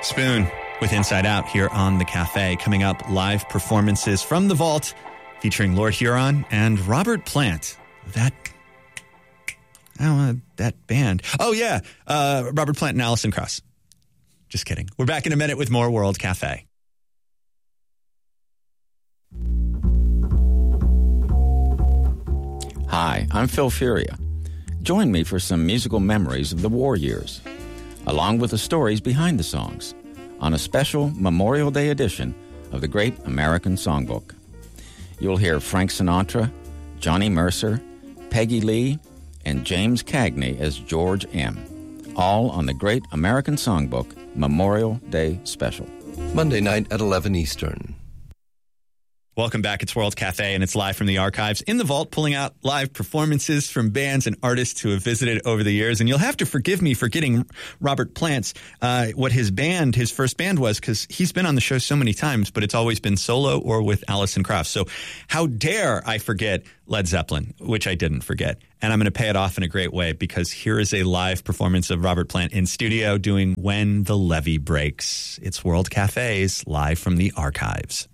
Spoon with Inside Out here on The Cafe. Coming up, live performances from the vault featuring Lord Huron and Robert Plant. That band. Oh, yeah. Robert Plant and Alison Krauss. Just kidding. We're back in a minute with more World Cafe. Hi, I'm Phil Furia. Join me for some musical memories of the war years, along with the stories behind the songs, on a special Memorial Day edition of the Great American Songbook. You'll hear Frank Sinatra, Johnny Mercer, Peggy Lee, and James Cagney as George M., all on the Great American Songbook Memorial Day Special. Monday night at 11 Eastern. Welcome back. It's World Cafe, and it's live from the archives in the vault, pulling out live performances from bands and artists who have visited over the years. And you'll have to forgive me for getting Robert Plant's what his first band was, because he's been on the show so many times, but it's always been solo or with Alison Krauss. So how dare I forget Led Zeppelin, which I didn't forget. And I'm going to pay it off in a great way, because here is a live performance of Robert Plant in studio doing When the Levee Breaks. It's World Cafe's live from the archives.